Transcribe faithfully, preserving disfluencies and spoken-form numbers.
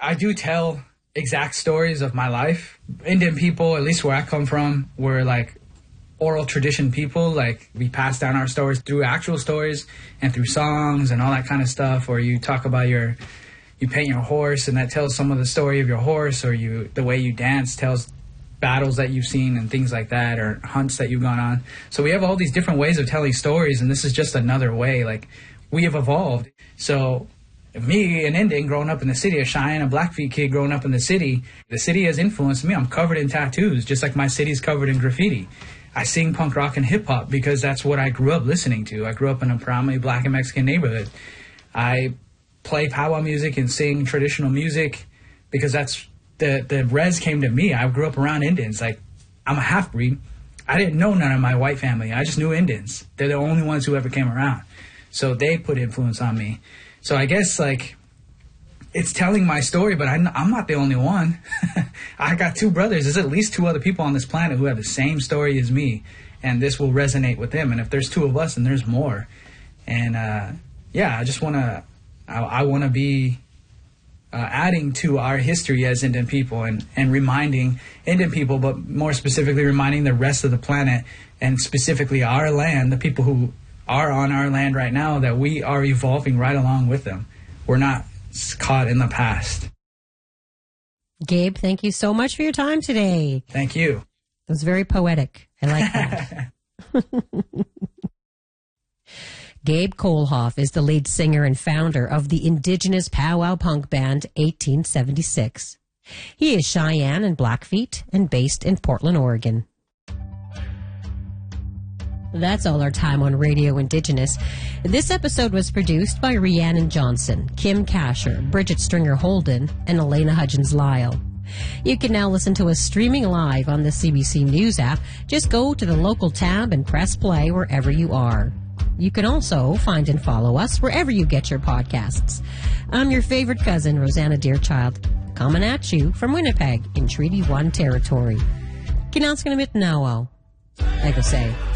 I do tell exact stories of my life. Indian people, at least where I come from, were like oral tradition people. Like, we pass down our stories through actual stories and through songs and all that kind of stuff. Or you talk about your, you paint your horse, and that tells some of the story of your horse. Or you, the way you dance tells battles that you've seen and things like that, or hunts that you've gone on. So we have all these different ways of telling stories, and this is just another way. Like, we have evolved. So me, an Indian growing up in the city, a Cheyenne, a Blackfeet kid growing up in the city, the city has influenced me. I'm covered in tattoos, just like my city's covered in graffiti. I sing punk rock and hip hop because that's what I grew up listening to. I grew up in a predominantly black and Mexican neighborhood. I play powwow music and sing traditional music because that's the the res came to me. I grew up around Indians. Like, I'm a half breed. I didn't know none of my white family. I just knew Indians. They're the only ones who ever came around. So they put influence on me. So I guess, like, it's telling my story, but I'm, I'm not the only one. I got two brothers. There's at least two other people on this planet who have the same story as me, and this will resonate with them. And if there's two of us, then there's more. And, uh, yeah, I just want to, I, I want to be uh, adding to our history as Indian people, and, and reminding Indian people, but more specifically reminding the rest of the planet, and specifically our land, the people who are on our land right now, that we are evolving right along with them. We're not caught in the past. Gabe, thank you so much for your time today. Thank you. It was very poetic. I like that. Gabe Kohlhoff is the lead singer and founder of the indigenous powwow punk band eighteen seventy-six. He is Cheyenne and Blackfeet and based in Portland, Oregon. That's all our time on Radio Indigenous. This episode was produced by Rhiannon Johnson, Kim Kasher, Bridget Stringer Holden, and Elena Hudgens-Lyle. You can now listen to us streaming live on the C B C News app. Just go to the local tab and press play wherever you are. You can also find and follow us wherever you get your podcasts. I'm your favorite cousin, Rosanna Deerchild, coming at you from Winnipeg in Treaty one territory. Kinanskanamitnawao, like I say.